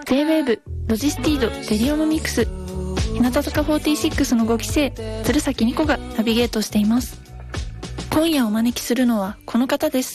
J-WAVE ロジスティードデリオムミックス、日向坂46の5期生鶴崎ニコがナビゲートしています。今夜お招きするのはこの方です。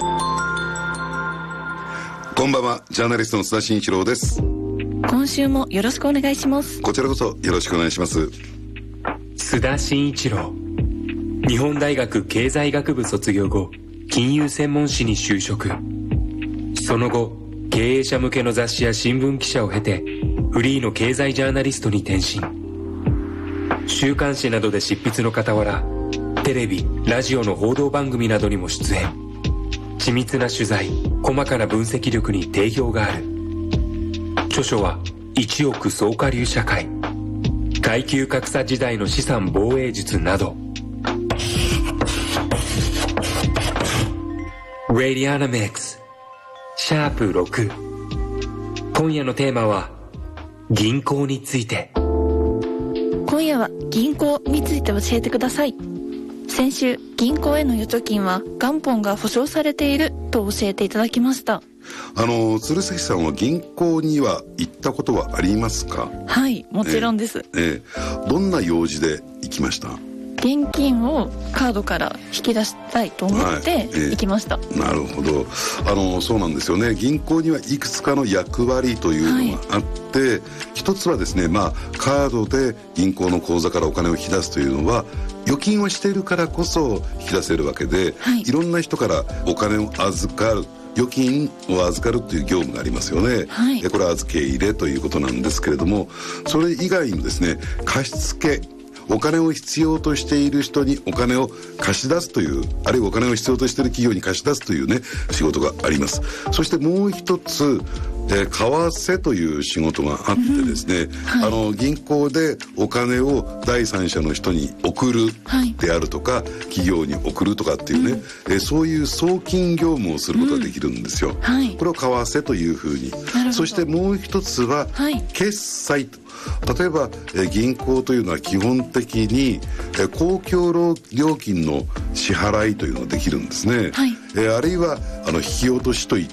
こんばんは、ジャーナリストの須田慎一郎です。 今週もよろしくお願いします。 こちらこそよろしくお願いします。 須田慎一郎、日本大学経済学部卒業後、金融専門誌に就職。その後、経営者向けの雑誌や新聞記者を経て、フリーの経済ジャーナリストに転身。週刊誌などで執筆の傍ら、テレビ、ラジオの報道番組などにも出演。緻密な取材、細かな分析力に定評がある。著書は1億総下流社会、階級格差時代の資産防衛術など。Radionicsシャープ6。今夜のテーマは銀行について。 今夜は銀行について教えてください。先週、銀行への預貯金は元本が保証されていると教えていただきました。 鶴崎さんは銀行には行ったことはありますか？ はい、もちろんです。 どんな用事で行きました？ 現金をカードから引き出したいと思って行きました。 なるほど。そうなんですよね。銀行にはいくつかの役割というのがあって、一つはですね、カードで銀行の口座からお金を引き出すというのは、預金をしているからこそ引き出せるわけで、いろんな人からお金を預かる、預金を預かるという業務がありますよね。これは預け入れということなんですけれども、それ以外にもですね、貸付、お金を必要としている人にお金を貸し出すという、あるいはお金を必要としている企業に貸し出すというね、仕事があります。そしてもう一つ、為替という仕事があってですね、銀行でお金を第三者の人に送るであるとか、企業に送るとかっていうね、そういう送金業務をすることができるんですよ。これを為替というふうに。そしてもう一つは、決済と。例えば、銀行というのは基本的に、公共料金の支払いというのができるんですね。あるいは引き落としといって、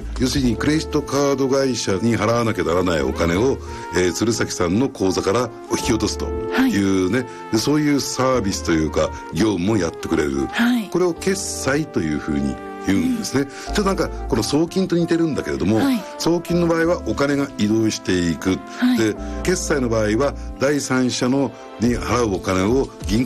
要するにクレジットカード会社に払わなきゃならないお金を、鶴崎さんの口座から引き落とすというね、そういうサービスというか業務もやってくれる、これを決済というふうに言うんですね。ちょっとなんかこの送金と似てるんだけれども、送金の場合はお金が移動していく、で決済の場合は第三者のに払うお金を銀